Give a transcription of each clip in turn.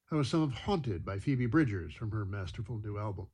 That was some of Haunted by Phoebe Bridgers from her masterful new album.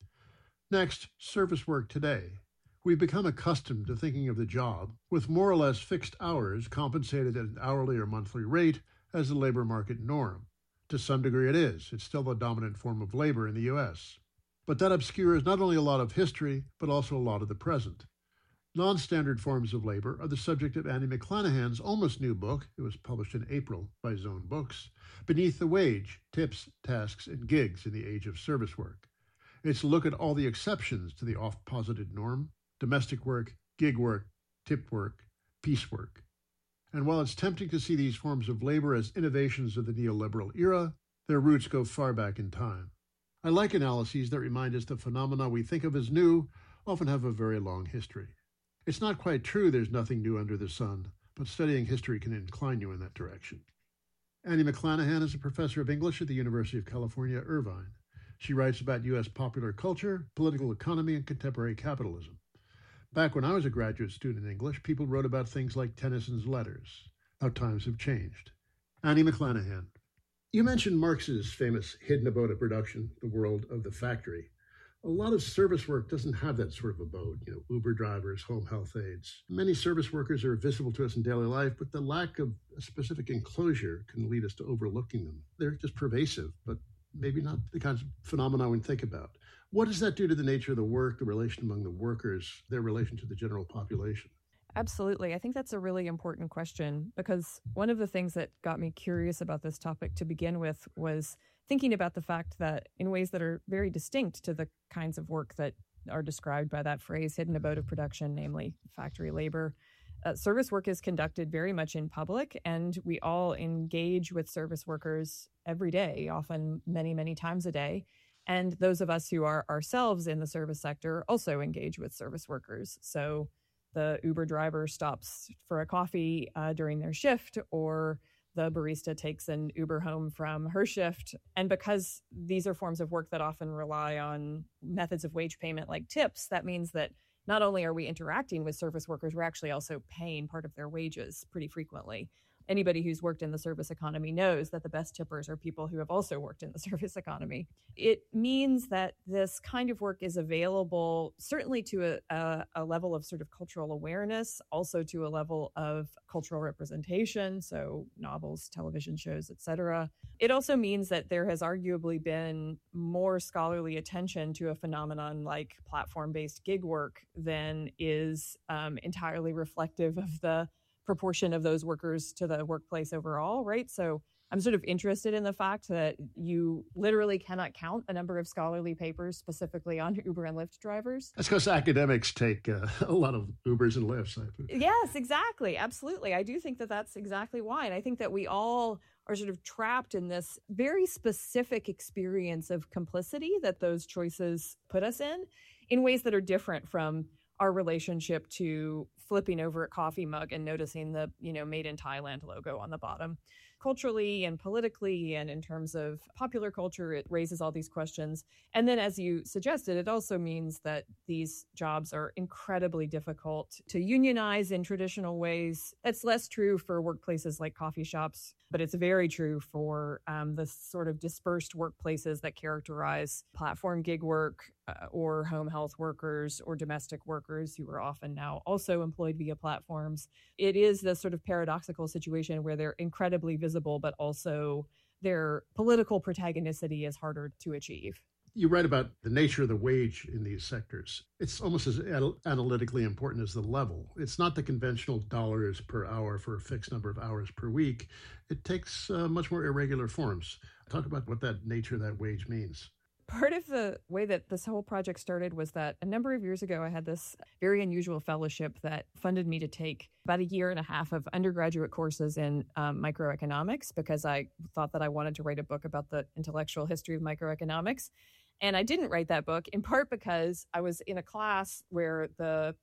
Next, service work today. We've become accustomed to thinking of the job with more or less fixed hours compensated at an hourly or monthly rate as the labor market norm. To some degree it is. It's still the dominant form of labor in the U.S. But that obscures not only a lot of history, but also a lot of the present. Non-standard forms of labor are the subject of Annie McClanahan's almost new book, it was published in April by Zone Books, Beneath the Wage, Tips, Tasks, and Gigs in the Age of Service Work. It's a look at all the exceptions to the oft-posited norm: domestic work, gig work, tip work, piecework. And while it's tempting to see these forms of labor as innovations of the neoliberal era, their roots go far back in time. I like analyses that remind us that phenomena we think of as new often have a very long history. It's not quite true there's nothing new under the sun, but studying history can incline you in that direction. Annie McClanahan is a professor of English at the University of California, Irvine. She writes about U.S. popular culture, political economy, and contemporary capitalism. Back when I was a graduate student in English, people wrote about things like Tennyson's letters. How times have changed. Annie McClanahan. You mentioned Marx's famous hidden abode of production, the world of the factory. A lot of service work doesn't have that sort of abode, Uber drivers, home health aides. Many service workers are visible to us in daily life, but the lack of a specific enclosure can lead us to overlooking them. They're just pervasive, but maybe not the kinds of phenomena we think about. What does that do to the nature of the work, the relation among the workers, their relation to the general population? Absolutely. I think that's a really important question because one of the things that got me curious about this topic to begin with was thinking about the fact that in ways that are very distinct to the kinds of work that are described by that phrase, hidden abode of production, namely factory labor, service work is conducted very much in public, and we all engage with service workers every day, often many, many times a day. And those of us who are ourselves in the service sector also engage with service workers. So the Uber driver stops for a coffee during their shift, or the barista takes an Uber home from her shift. And because these are forms of work that often rely on methods of wage payment like tips, that means that not only are we interacting with service workers, we're actually also paying part of their wages pretty frequently. Anybody who's worked in the service economy knows that the best tippers are people who have also worked in the service economy. It means that this kind of work is available certainly to a level of sort of cultural awareness, also to a level of cultural representation, so novels, television shows, etc. It also means that there has arguably been more scholarly attention to a phenomenon like platform-based gig work than is entirely reflective of the proportion of those workers to the workplace overall, right? So I'm sort of interested in the fact that you literally cannot count a number of scholarly papers specifically on Uber and Lyft drivers. That's because academics take a lot of Ubers and Lyfts. Yes, exactly. Absolutely. I do think that that's exactly why. And I think that we all are sort of trapped in this very specific experience of complicity that those choices put us in ways that are different from our relationship to flipping over a coffee mug and noticing the, made in Thailand logo on the bottom. Culturally and politically and in terms of popular culture, it raises all these questions. And then as you suggested, it also means that these jobs are incredibly difficult to unionize in traditional ways. That's less true for workplaces like coffee shops, but it's very true for the sort of dispersed workplaces that characterize platform gig work or home health workers or domestic workers who are often now also employed via platforms. It is this sort of paradoxical situation where they're incredibly visible, but also their political protagonicity is harder to achieve. You write about the nature of the wage in these sectors. It's almost as analytically important as the level. It's not the conventional dollars per hour for a fixed number of hours per week. It takes much more irregular forms. Talk about what that nature of that wage means. Part of the way that this whole project started was that a number of years ago, I had this very unusual fellowship that funded me to take about a year and a half of undergraduate courses in microeconomics because I thought that I wanted to write a book about the intellectual history of microeconomics. And I didn't write that book in part because I was in a class where the